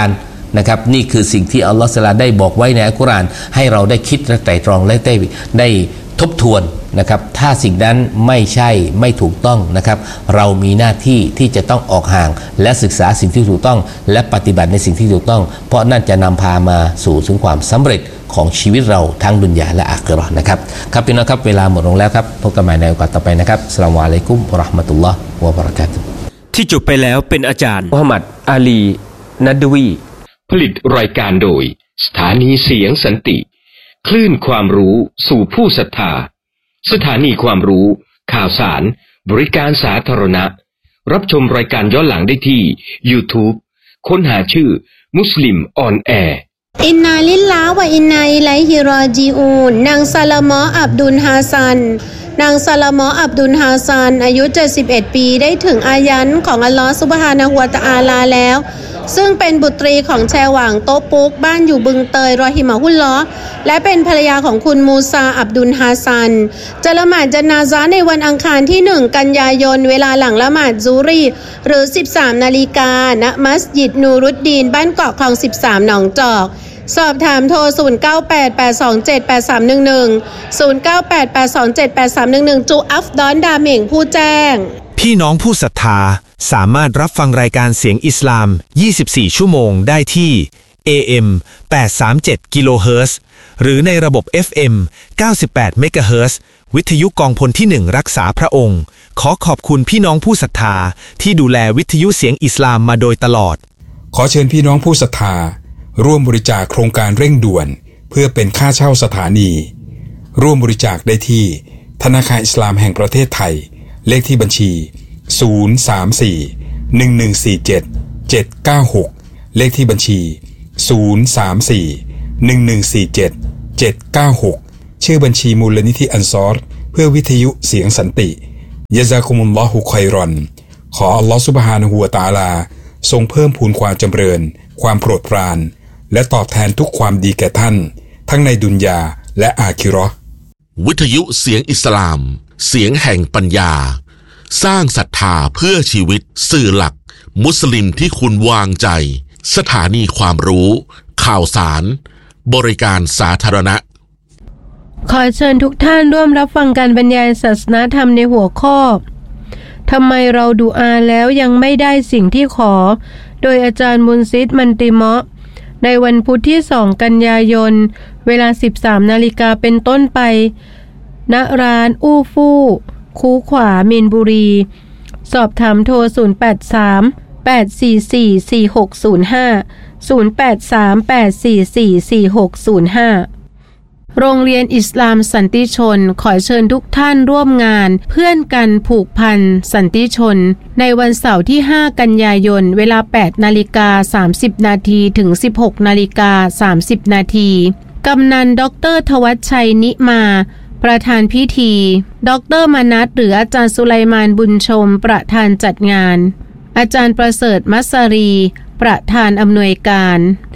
นะครับนี่คือสิ่งที่อัลลอฮฺซุบฮานะฮูวะตะอาลาได้บอกไว้ในอัลกุรอานให้เราได้คิดและไตร่ตรองและได้ได้ทบทวนนะครับถ้าสิ่งนั้นไม่ใช่ไม่ถูกต้องนะครับเรามีหน้าที่ที่จะต้องออกห่างและศึกษาสิ่งที่ถูกต้องและปฏิบัติในสิ่งที่ถูกต้องเพราะนั่นจะนำพามาสู่ถึงความสำเร็จของชีวิตเราทั้งดุนยาและอาคิเราะห์นะครับครับพี่น้องครับเวลาหมดลงแล้วครับพบกันใหม่ในโอกาสต่อไปนะครับอัสสลามุอะลัยกุมวะเราะห์มะตุลลอฮ์วะบะเราะกาตุฮ์ที่จบไปแล้วเป็นอาจารย์มุฮัมมัดอาลีนัดวีผลิตรายการโดยสถานีเสียงสันติคลื่นความรู้สู่ผู้ศรัทธาสถานีความรู้ข่าวสารบริการสาธารณะรับชมรายการย้อนหลังได้ที่ YouTube ค้นหาชื่อมุสลิมออนแอร์อินนาลิลลาฮ์วะอินนาอิลัยฮิรอญิอูนนางซาลามออับดุลฮาซันนางซาลามออับดุลฮาซันอายุเจ็ดสิบเอ็ดปีได้ถึงอายันของอัลลอฮฺซุบฮานะฮูวะตะอาลาแล้วซึ่งเป็นบุตรีของแชหว่างโต๊ะปุ๊กบ้านอยู่บึงเตยรอฮิมะฮุลลอฮ์และเป็นภรรยาของคุณมูซาอับดุลฮาซันจะละหมาดญะนาซะห์ในวันอังคารที่หนึ่งกันยายนเวลาหลังละหมาดซุรีหรือสิบสามนาฬิกาณมัสยิดนูรุดดีนบ้านเกาะคลองสิบสามหนองจอกสอบถามโทรศูนย์ เก้า แปด แปด สอง เจ็ด แปด สาม หนึ่ง หนึ่ง ศูนย์ เก้า แปด แปด สอง เจ็ด แปด สาม หนึ่ง หนึ่งจูอัฟดอนดาเหม่งผู้แจ้งพี่น้องผู้ศรัทธาสามารถรับฟังรายการเสียงอิสลามยี่สิบสี่ชั่วโมงได้ที่ เอ เอ็ม แปดร้อยสามสิบเจ็ด กิโลเฮิรตซ์หรือในระบบ เอฟ เอ็ม เก้าสิบแปด เมกะเฮิรตซ์วิทยุกองพลที่หนึ่งรักษาพระองค์ขอขอบคุณพี่น้องผู้ศรัทธาที่ดูแลวิทยุเสียงอิสลามมาโดยตลอดขอเชิญพี่น้องผู้ศรัทธาร่วมบริจาคโครงการเร่งด่วนเพื่อเป็นค่าเช่าสถานีร่วมบริจาคได้ที่ธนาคารอิสลามแห่งประเทศไทยเลขที่บัญชีศูนย์ สาม สี่ หนึ่ง หนึ่ง สี่ เจ็ด เจ็ด เก้า หกเลขที่บัญชีศูนย์ สาม สี่ หนึ่ง หนึ่ง สี่ เจ็ด เจ็ด เก้า หกชื่อบัญชีมูลนิธิอันซอรเพื่อวิทยุเสียงสันติยะซากุมุลลอฮุค็อยรอนขออัลลอฮฺซุบฮานะฮูวะตะอาลาทรงเพิ่มพูนความจำเริญความโปรดปรานและตอบแทนทุกความดีแก่ท่านทั้งในดุนยาและอาคิเราะห์วิทยุเสียงอิสลามเสียงแห่งปัญญาสร้างศรัทธาเพื่อชีวิตสื่อหลักมุสลิมที่คุณวางใจสถานีความรู้ข่าวสารบริการสาธารณะขอเชิญทุกท่านร่วมรับฟังการบรรยายศาสนธรรมในหัวข้อทำไมเราดุอาแล้วยังไม่ได้สิ่งที่ขอโดยอาจารย์มุนซิดมันติมะในวันพุธที่สองกันยายนเวลา สิบสามนาฬิกาเป็นต้นไปณร้านอู้ฟู่คูขวามีนบุรีสอบถามโทรศูนย์ แปด สาม แปด สี่ สี่ สี่ หก ศูนย์ ห้า ศูนย์ แปด สาม แปด สี่ สี่ สี่ หก ศูนย์ ห้าโรงเรียนอิสลามสันติชนขอเชิญทุกท่านร่วมงานเพื่อนกันผูกพันสันติชนในวันเสาร์ที่ห้ากันยายนเวลา แปดนาฬิกาสามสิบนาทีถึง สิบหกนาฬิกาสามสิบนาทีกำนันดร.ทวัชชัยนิมาประธานพิธีดร.มนัสหรืออาจารย์สุไลมานบุญชมประธานจัดงานอาจารย์ประเสริฐมัสรีประธานอำนวยการ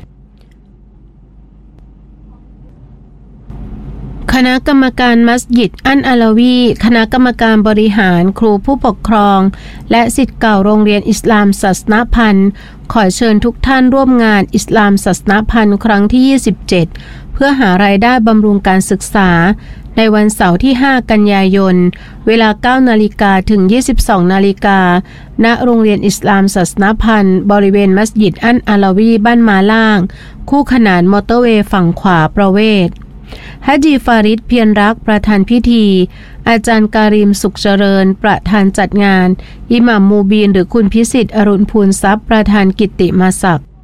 คณะกรรมการมัสยิดอันอาลาวีคณะกรรมการบริหารครูผู้ปกครองและศิษย์เก่าโรงเรียนอิสลามศาสนพันธ์ขอเชิญทุกท่านร่วมงานอิสลามศาสนพันธ์ครั้งที่ยี่สิบเจ็ดเพื่อหารายได้บำรุงการศึกษาในวันเสาร์ที่ห้ากันยายนเวลา เก้านาฬิกาถึง ยี่สิบสองนาฬิกาณโรงเรียนอิสลามศาสนพันธ์บริเวณมัสยิดอันอาลาวีบ้านมาล่างคู่ขนานมอเตอร์เวย์ฝั่งขวาประเวศฮะจีฟาริดเพียรรักประธานพิธีอาจารย์การิมสุขเจริญประธานจัดงานอิหม่ามมูบีนหรือคุณพิสิทธิ์อรุณพูนทรัพย์ประธานกิตติมาศักดิ์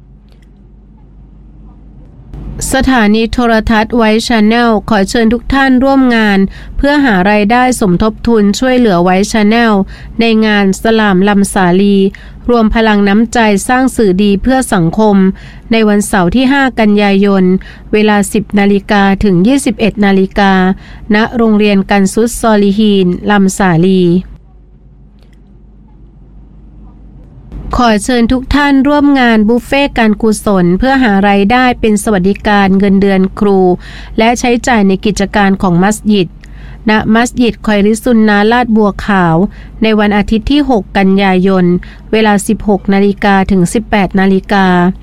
สถานีโทรทัศน์ไวท์ชาแนลขอเชิญทุกท่านร่วมงานเพื่อหารายได้สมทบทุนช่วยเหลือไวท์ชาแนลในงานสลามลำสาลีรวมพลังน้ำใจสร้างสื่อดีเพื่อสังคมในวันเสาร์ที่ห้ากันยายนเวลา สิบนาฬิกาถึง ยี่สิบเอ็ดนาฬิกาณโรงเรียนกันซุสซอลิฮีนลำสาลีขอเชิญทุกท่านร่วมงานบุฟเฟ่การกุศลเพื่อหารายได้เป็นสวัสดิการเงินเดือนครูและใช้จ่ายในกิจการของมัสยิดณมัสยิดคอยริซุนนาลาดบัวขาวในวันอาทิตย์ที่หกกันยายนเวลา สิบหกนาฬิกาถึง สิบแปดนาฬิกา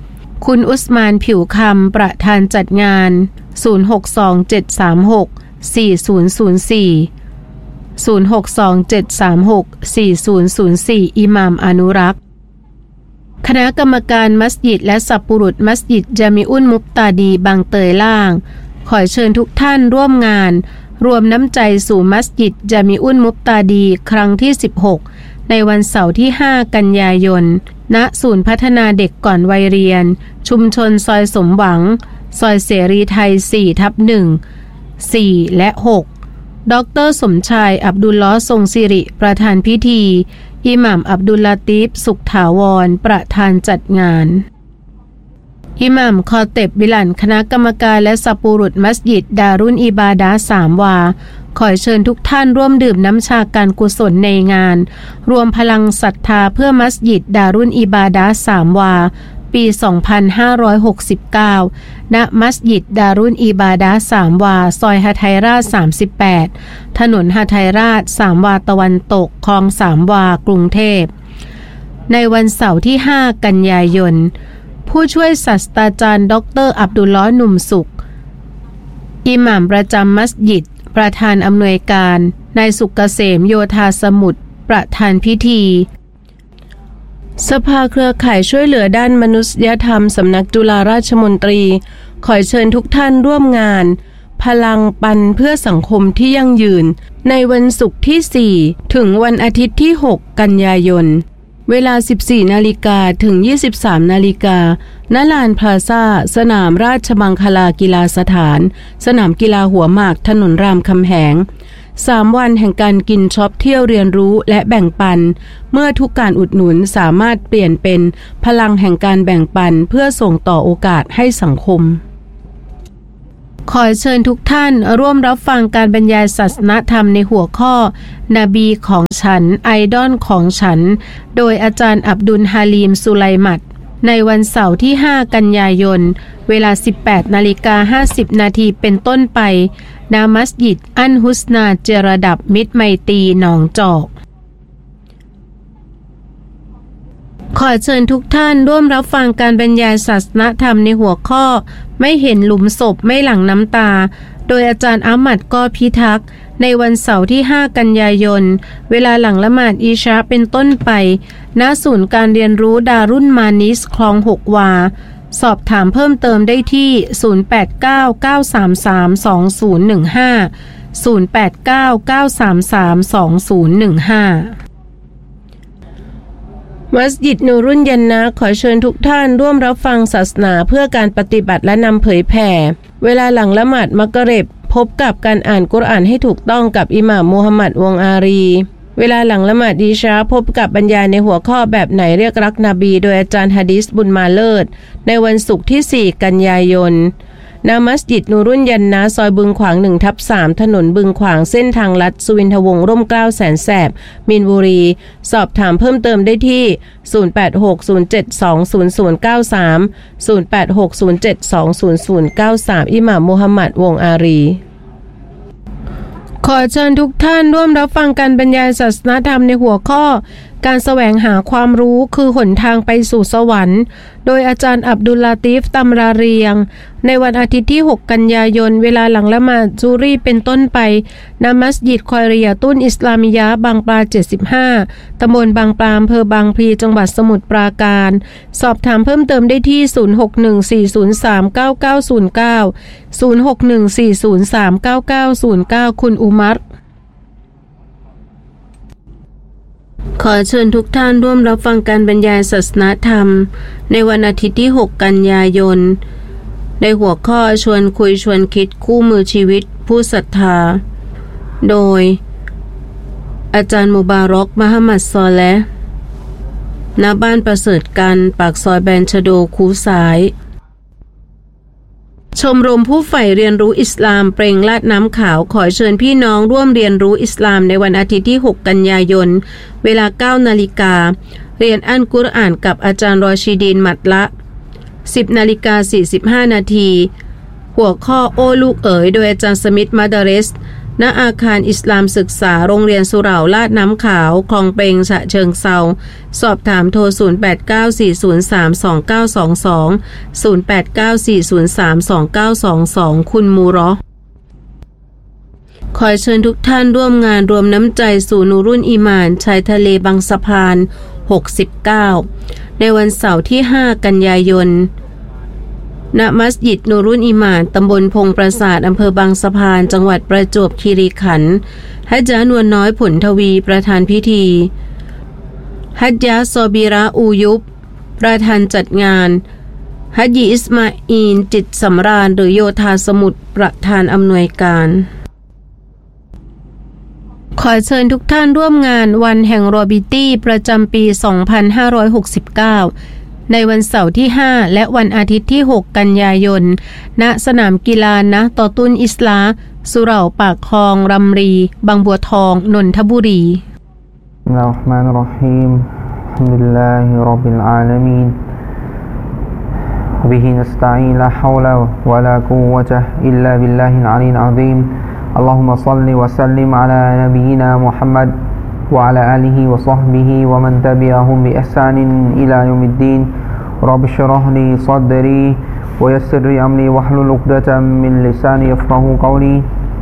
คุณอุสมานผิวคำประธานจัดงานศูนย์ หก สอง เจ็ด สาม หก สี่ ศูนย์ ศูนย์ สี่ ศูนย์ หก สอง เจ็ด สาม หก สี่ ศูนย์ ศูนย์ สี่อิหม่ามอนุรักษ์คณะกรรมการมัสยิดและสัพปุรุษมัสยิดจามิอุนมุฟตาดีบางเตยล่างขอเชิญทุกท่านร่วมงานรวมน้ำใจสู่มัสยิดจามิอุนมุฟตาดีครั้งที่สิบหกในวันเสาร์ที่ห้ากันยายนณศูนย์พัฒนาเด็กก่อนวัยเรียนชุมชนซอยสมหวังซอยเสรีไทย สี่ทับหนึ่ง สี่ และหกดร.สมชายอับดุลลอฮ์ทรงสิริประธานพิธีอิหม่ามอับดุลลาตีฟสุขถาวรประธานจัดงานอิหม่ามคอเต็บบิลันคณะกรรมการและสัพปุรุษมัสยิดดารุนอิบาดะห์สามวาขอเชิญทุกท่านร่วมดื่มน้ำชาการกุศลในงานรวมพลังศรัทธาเพื่อมัสยิดดารุนอิบาดะห์สามวาปี สองพันห้าร้อยหกสิบเก้า ณ มัสยิดดารุนอิบาดะห์สามวาซอยหทัยราชสามสิบแปดถนนหทัยราชสามวาตะวันตกคลองสามวากรุงเทพในวันเสาร์ที่ห้ากันยายนผู้ช่วยศาสตราจารย์ดร.อับดุลลอฮ์หนุ่มสุขอิหม่ามประจำมัสยิดประธานอำนวยการนายสุกเกษมโยธาสมุทรประธานพิธีสภาเครือข่ายช่วยเหลือด้านมนุษยธรรมสำนักจุฬาราชมนตรีขอเชิญทุกท่านร่วมงานพลังปันเพื่อสังคมที่ยั่งยืนในวันศุกร์ที่สี่ถึงวันอาทิตย์ที่หกกันยายนเวลา สิบสี่นาฬิกา ถึง ยี่สิบสามนาฬิกาณลานพลาซ่าสนามราชมังคลากีฬาสถานสนามกีฬาหัวหมากถนนรามคำแหงสามวันแห่งการกินช็อปเที่ยวเรียนรู้และแบ่งปันเมื่อทุกการอุดหนุนสามารถเปลี่ยนเป็นพลังแห่งการแบ่งปันเพื่อส่งต่อโอกาสให้สังคมขอเชิญทุกท่านร่วมรับฟังการบรรยายศาสนธรรมในหัวข้อนบีของฉันไอดอลของฉันโดยอาจารย์อับดุลฮาลีมสุไลมัดในวันเสาร์ที่ห้ากันยายนเวลา สิบแปดนาฬิกาห้าสิบนาทีเป็นต้นไปณมัสยิดอันฮุสนาเจรดับมิตรไมตรีหนองจอกขอเชิญทุกท่านร่วมรับฟังการบรรยายศาสนธรรมในหัวข้อไม่เห็นหลุมศพไม่หลั่งน้ำตาโดยอาจารย์อามัดกอพิทักษ์ในวันเสาร์ที่ห้ากันยายนเวลาหลังละหมาดอีชาเป็นต้นไปณศูนย์การเรียนรู้ดารุนมานิสคลองหกวาสอบถามเพิ่มเติมได้ที่ศูนย์ แปด เก้า เก้า สาม สาม สอง ศูนย์ หนึ่ง ห้า ศูนย์ แปด เก้า เก้า สาม สาม สอง ศูนย์ หนึ่ง ห้ามัสยิดนูรุนยันนะขอเชิญทุกท่านร่วมรับฟังศาสนาเพื่อการปฏิบัติและนำเผยแผ่เวลาหลังละหมาดมักริบพบกับการอ่านกุรอานให้ถูกต้องกับอิหม่ามมูฮัมหมัดวงอารีเวลาหลังละหมาดอีชาพบกับบรรยายในหัวข้อแบบไหนเรียกรักนบีโดยอาจารย์ฮะดีษบุญมาเลิศในวันศุกร์ที่สี่กันยายนณมัสยิดนูรุนยันนะซอยบึงขวาง หนึ่งทับสาม ถนนบึงขวางเส้นทางลัดสุวินทวงศ์ร่มเกล้าแสนแสบมีนบุรีสอบถามเพิ่มเติมได้ที่ศูนย์ แปด หก ศูนย์ เจ็ด สอง ศูนย์ ศูนย์ เก้า สาม ศูนย์ แปด หก ศูนย์ เจ็ด สอง ศูนย์ ศูนย์ เก้า สามอิหม่ามมูฮัมหมัดวงอารีขอเชิญทุกท่านร่วมรับฟังการบรรยายศาสนธรรมในหัวข้อการแสวงหาความรู้คือหนทางไปสู่สวรรค์โดยอาจารย์อับดุลลาตีฟตำราเรียงในวันอาทิตย์ที่หกกันยายนเวลาหลังละหมาดซูรีเป็นต้นไปณมัสยิดคอยริยาตุนอิสลามิยะห์บางปลาเจ็ดสิบห้าตำบลบางปลาอำเภอบางพลีจังหวัดสมุทรปราการสอบถามเพิ่มเติมได้ที่ศูนย์ หก หนึ่ง สี่ ศูนย์ สาม เก้า เก้า ศูนย์ เก้า ศูนย์ หก หนึ่ง สี่ ศูนย์ สาม เก้า เก้า ศูนย์ เก้าคุณอุมัรขอเชิญทุกท่านร่วมรับฟังการบรรยายศาสนธรรมในวันอาทิตย์ที่หกกันยายนในหัวข้อชวนคุยชวนคิดคู่มือชีวิตผู้ศรัทธาโดยอาจารย์มุบารอกมะฮัมมัดซอเลห์ณบ้านประเสริฐกันปากซอยแบนชโดคูสายชมรมผู้ใฝ่เรียนรู้อิสลามเปล่งลาดน้ำขาวขอเชิญพี่น้องร่วมเรียนรู้อิสลามในวันอาทิตย์ที่หกกันยายนเวลา เก้านาฬิกาเรียนอัลกุรอานกับอาจารย์รอชีดีนมัดละ สิบนาฬิกาสี่สิบห้านาทีหัวข้อโอ้ลูกเอ๋ยโดยอาจารย์สมิธมาดาเรสณอาคารอิสลามศึกษาโรงเรียนสุเหร่าลาดน้ำขาวคลองเปงฉะเชิงเทราสอบถามโทรศูนย์ แปด เก้า สี่ ศูนย์ สาม สอง เก้า สอง สอง ศูนย์ แปด เก้า สี่ ศูนย์ สาม สอง เก้า สอง สองคุณมูรอขอเชิญทุกท่านร่วมงานรวมน้ำใจสู่นูรุ่นอีหม่านชายทะเลบางสะพานหกสิบเก้าในวันเสาร์ที่ห้ากันยายนณมัสยิดนูรุ่นอีหม่านตำบลพงปราสาทอำเภอบางสะพานจังหวัดประจวบคีรีขันธ์ฮัจญะนวลน้อยผลทวีประธานพิธีฮัจญะซอบีระอูยุบประธานจัดงานฮัจญีอิสมาอีนจิตสำราญหรือโยธาสมุทรประธานอำนวยการขอเชิญทุกท่านร่วมงานวันแห่งโรบิตี้ประจำปี สองพันห้าร้อยหกสิบเก้า ในวันเสาร์ที่ ห้า และวันอาทิตย์ที่ หก กันยายน ณ สนามกีฬานะตอตุนอิสลาสุเหร่าปากคลองรำรี บางบัวทอง นนทบุรีบิสมิลลาฮิรเราะห์มานิรเราะฮีมอัลฮัมดุลิลลาฮิร็อบบิลอาลามีนวะบิฮินัสตะอีนลาฮาวลาวะลากุวะตะอิลลาบิลลาฮิลอะลียอะซีมاللهم صل وسلم على نبينا محمد وعلى آله وصحبه ومن تبعهم بإحسان إلى يوم الدين رب اشرح لي صدري ويسر لي أمري واحلل عقدة من لساني يفقهوا قولي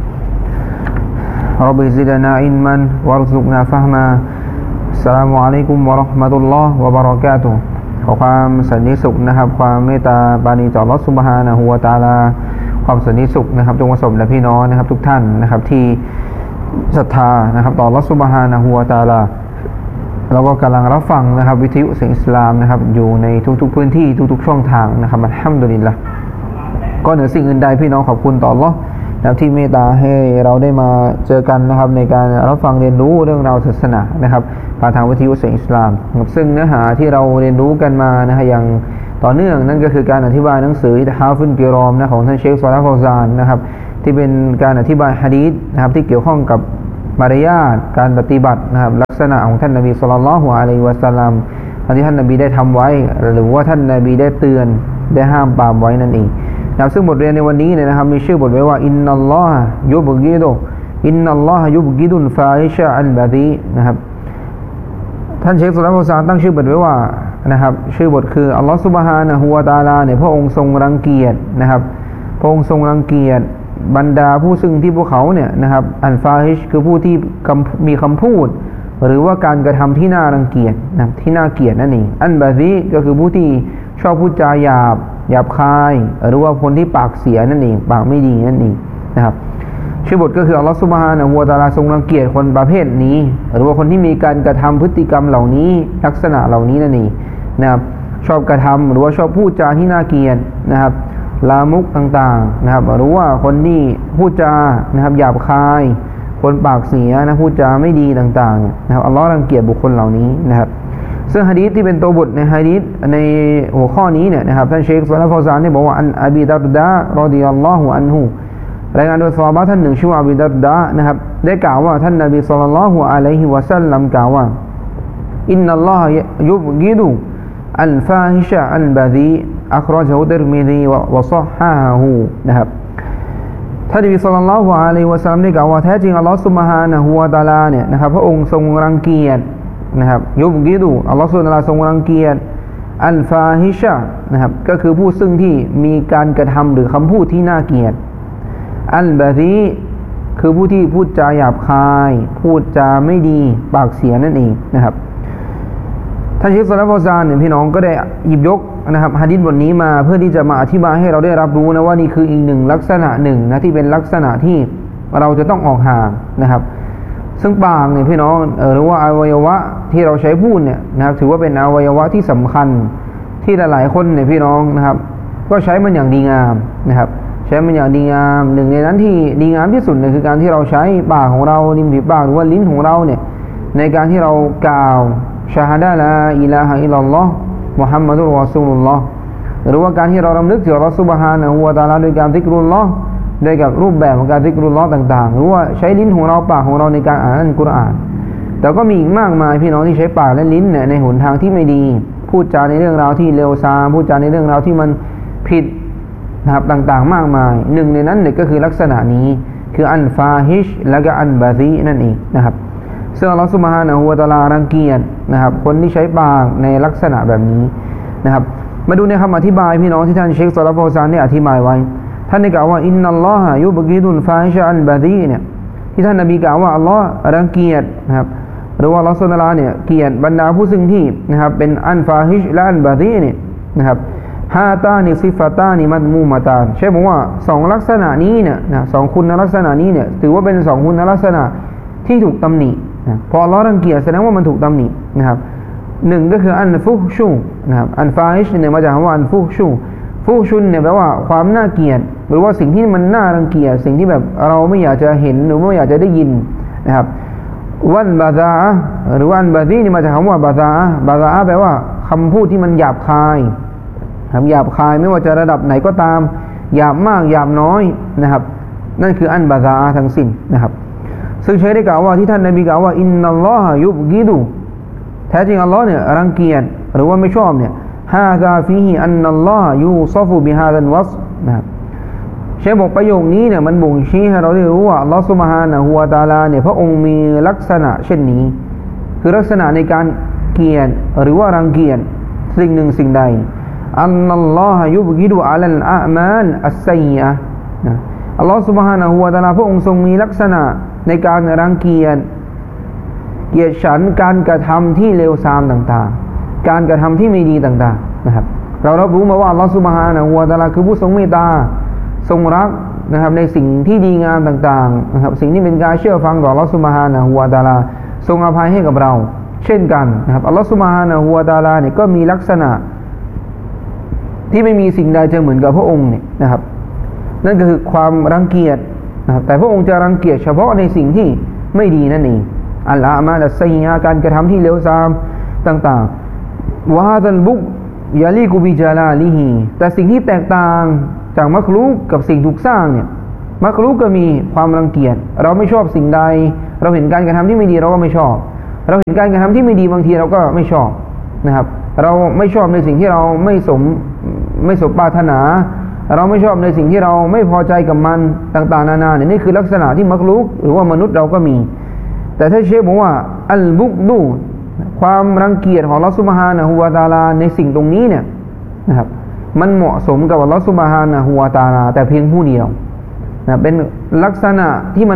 رب زدنا علما وارزقنا فهما السلام عليكم ورحمة الله وبركاته ขอความสันติสุขนะครับความเมตตาปราณีจากอัลเลาะห์ซุบฮานะฮูวะตะอาลาความสันติสุขนะครับจงประสบแด่พี่น้องนะครับทุกท่านนะครับที่ศรัทธานะครับต่ออัลเลาะห์ซุบฮานะฮูวะตะอาลาแล้วก็กำลังรับฟังนะครับวิทยุเสียงอิสลามนะครับอยู่ในทุกๆพื้นที่ทุกๆช่องทางนะครับอัลฮัมดุลิลละห์ก็เหนือสิ่งอื่นใดพี่น้องขอบคุณต่ออัลเลาะห์นะครับที่เมตตาให้เราได้มาเจอกันนะครับในการรับฟังเรียนรู้เรื่องราวศาสนานะครับผ่านทางวิทยุเสียงอิสลามซึ่งเนื้อหาที่เราเรียนรู้กันมานะฮะอย่างต่อเนื่องนั่นก็คือการอธิบายหนังสืออิทฮาฟุนกิรอมนะของท่านเชคซอลาห์ ฟาวซานนะครับที่เป็นการอธิบายหะดีษนะครับที่เกี่ยวข้องกับมารยาทการปฏิบัตินะครับลักษณะของท่านนบีศ็อลลัลลอฮุอะลัยฮิวะซัลลัมที่ท่านนบีได้ทำไว้หรือว่าท่านนบีได้เตือนได้ห้ามปรามไว้นั่นเองนะครับซึ่งบทเรียนในวันนี้เนี่ยนะครับมีชื่อบทไว้ว่าอินนัลลอฮะยุบกิดุอินนัลลอฮะยุบกิดุลฟาฮิชะอัลบะดีนะครับท่านเชคซอลาห์ ฟาวซานตั้งชื่อบทไว้ว่านะครับชื่อบทคืออัลลอฮฺซุบฮานะฮูวะตะอาลาเนี่ยพระองค์ทรงรังเกียจนะครับพระองค์ทรงรังเกียจบรรดาผู้ซึ่งที่พวกเขาเนี่ยนะครับอัลฟาฮิชคือผู้ที่มีคำพูดหรือว่าการกระทำที่น่ารังเกียจนะที่น่าเกลียดนั่นเองอันบะซีก็คือผู้ที่ชอบพูดจาหยาบหยาบคายหรือว่าคนที่ปากเสียนั่นเองปากไม่ดีนั่นเองนะครับชื่อบทก็คืออัลลอฮฺซุบฮานะฮูวะตะอาลาทรงรังเกียจคนประเภทนี้หรือว่าคนที่มีการกระทำพฤติกรรมเหล่านี้ลักษณะเหล่านี้นั่นเองนะครับชอบกระทำหรือว่าชอบพูดจาที่น่าเกลียดนะครับลามกต่างๆนะครับหรือว่าคนที่พูดจานะครับหยาบคายคนปากเสียนะพูดจาไม่ดีต่างๆนะครับอัลลอฮ์รังเกียจบุคคลเหล่านี้นะครับซึ่งหะดีษที่เป็นตัวบทในหะดีษในหัวข้อนี้เนี่ยนะครับท่านเชคซอลาห์ ฟาวซานได้บอกว่าอันอบีดัรดารอฎิยัลลอฮุอันฮุรายงานโดยซอฮาบะห์ท่านหนึ่งชื่อว่าอบีดัรดานะครับได้กล่าวว่าท่านนบีศ็อลลัลลอฮุอะลัยฮิวะซัลลัมกล่าวว่าอินนัลลอฮะยุบกิดุอัลฟาฮิชะอัลบะซีอัคเราะญะฮูติรมิซีวะศอฮฮะฮูนะครับท่านนบีศ็อลลัลลอฮุอะลัยฮิวะซัลลัมได้กล่าวว่าแท้จริงอัลเลาะห์ซุบฮานะฮูวะตะอาลาเนี่ยนะครับพระองค์ทรงรังเกียจนะครับยุบกิดุอัลเลาะห์ซุบฮานะฮูวะตะอาลาทรงรังเกียจอัลฟาฮิชะนะครับก็คือผู้ซึ่งที่มีการกระทำหรือคำพูดที่น่าเกลียดอัลบะซีคือผู้ที่พูดจาหยาบคายพูดจาไม่ดีปากเสียนั่นเองนะครับท่านเชคซอลาห์ ฟาวซานเนี่ยพี่น้องก็ได้หยิบยกนะครับหะดีษบทนี้มาเพื่อที่จะมาอธิบายให้เราได้รับรู้นะว่านี่คืออีกหนึ่งลักษณะหนึ่งนะที่เป็นลักษณะที่เราจะต้องออกห่างนะครับซึ่งปากเนี่ยพี่น้องเออหรือว่าอวัยวะที่เราใช้พูดเนี่ยนะครับถือว่าเป็นอวัยวะที่สำคัญที่หลายๆคนเนี่ยพี่น้องนะครับก็ใช้มันอย่างดีงามนะครับใช้มันอย่างดีงามหนึ่งในนั้นที่ดีงามที่สุดเนี่ยคือการที่เราใช้ปากของเราริมฝีปากหรือว่าลิ้นของเราเนี่ยในการที่เรากล่าวชาฮาดะลาอิลาฮะอิลลัลลอฮ์มุฮัมมัดุรรอซูลุลลอฮ์หรือว่าการที่เรารำลึกถึงอัลเลาะห์ซุบฮานะฮูวะตะอาลาโดยการซิกรุลลอฮ์ด้วยกับรูปแบบของการซิกรุลลอฮ์ต่างๆหรือว่าใช้ลิ้นของเราปากของเราในการอ่านอัลกุรอานแต่ก็มีอีกมากมายพี่น้องที่ใช้ปากและลิ้นเนี่ยในหนทางที่ไม่ดีพูดจาในเรื่องราวที่เลวทรามพูดจาในเรื่องราวที่มันผิดนะครับต่างๆมากมายหนึ่งในนั้นเนี่ยก็คือลักษณะนี้คืออันฟาฮิชและก็อันบาซีนั่นเองนะครับซึ่งอัลลอฮฺซุบฮานะฮูวะตะอาลารังเกียจนะครับคนที่ใช้ปากในลักษณะแบบนี้นะครับมาดูในคำอธิบายพี่น้องที่ท่านเชคซอลาฟอซานได้อธิบายไว้ท่านได้กล่าวว่าอินนัลลอฮะยุบกิดุลฟาฮิชอันบาซีเนี่ยที่ท่านนบีกล่าวว่าอัลลอฮ์รังเกียจนะครับหรือว่าอัลลอฮฺซุบฮานะฮูวะตะอาลาเนี่ยเกลียดบรรดาผู้ซึ่งที่นะครับเป็นอันฟาฮิชและอันบาซีเนี่ยนะครับฮาตานิซิฟาตานิมัดมูมาตานใช่ผมว่าสองลักษณะนี้เนี่ยนะสองคุณลักษณะนี้เนี่ยถือว่าเป็นสองคุณลักษณะที่ถูกตำหนินะพออัลลอฮ์รังเกียจแสดงว่ามันถูกตำหนินะครับหนึ่งก็คืออันฟุชูนะครับอันฟาฮิชเนี่ยมาจากคำว่าอันฟุชูฟุชุนเนี่ยแปลว่าความน่าเกลียดหรือว่าสิ่งที่มันน่ารังเกียจสิ่งที่แบบเราไม่อยากจะเห็นหรือไม่อยากจะได้ยินนะครับวันบาซาหรือว่าอันบาซีนี่มาจากคำว่าบาซาบาซาแปลว่าคำพูดที่มันหยาบคายคำหยาบคายไม่ว่าจะระดับไหนก็ตามหยาบมากหยาบน้อยนะครับนั่นคืออันบาซาทั้งสิ้นนะครับซึ่งใช้ได้กล่าวว่าที่ท่านนบีกล่าวว่าอินนัลลอฮะยุบกิดุแท้จริงอัลลอฮ์เนี่ยรังเกียจหรือว่าไม่ชอบเนี่ยฮาซาฟีฮิอันนัลลอฮะยูซอฟุบิฮาซันวัสนะครับใช้บอกประโยคนี้เนี่ยมันบ่งชี้ให้เราได้รู้ว่าอัลลอฮ์ซุบฮานะฮูวะตะอาลาเนี่ยพระองค์มีลักษณะเช่นนี้คือลักษณะในการเกลียดหรือว่ารังเกียจสิ่งหนึ่งสิ่งใดอันนัลลอฮะยุบกิดุอะลัลอามาลอัสซัยอะนะอัลลอฮ์ซุบฮานะฮูวะตะอาลาพระองค์ทรงมีลักษณะในการรังเกียจเกลียดฉันการกระทำที่เลวทรามต่างๆการกระทำที่ไม่ดีต่างๆนะครับเรารับรู้มาว่าอัลลอฮ์ซุบฮานะฮูวะตะอาลาคือผู้ทรงเมตตาทรงรักนะครับในสิ่งที่ดีงามต่างๆนะครับสิ่งที่เป็นการเชื่อฟังต่ออัลลอฮ์ซุบฮานะฮูวะตะอาลาทรงอภัยให้กับเราเช่นกันนะครับอัลลอฮ์ซุบฮานะฮูวะตะอาลาเนี่ยก็มีลักษณะที่ไม่มีสิ่งใดจะเหมือนกับพระองค์เนี่ยนะครับนั่นก็คือความรังเกียจนะครับแต่พระองค์จะรังเกียจเฉพาะในสิ่งที่ไม่ดีนั่นเองอัลลอฮ์มาดัสซัยยะการกระทำที่เลวทรามต่างๆวะฮาซัลบุกยาลีกุบิจาลาลิฮีแต่สิ่งที่แตกต่างจากมักลุกกับสิ่งถูกสร้างเนี่ยมักลุกก็มีความรังเกียจเราไม่ชอบสิ่งใดเราเห็นการกระทำที่ไม่ดีเราก็ไม่ชอบเราเห็นการกระทำที่ไม่ดีบางทีเราก็ไม่ชอบนะครับเราไม่ชอบในสิ่งที่เราไม่สมไม่สมปรารถนาเราไม่ชอบในสิ่งที่เราไม่พอใจกับมันต่างๆนานาเนี่ยนี่คือลักษณะที่มักลุกหรือว่ามนุษย์เราก็มีแต่ถ้าเชฟบอกว่าอัลบุกดูความรังเกียจของอัลเลาะห์ซุบฮานะฮูวะตะอาลาในสิ่งตรงนี้เนี่ยนะครับมันเหมาะสมกับอัลเลาะห์ซุบฮานะฮูวะตะอาลาแต่เพียงผู้เดียวนะเป็นลักษณะที่มัน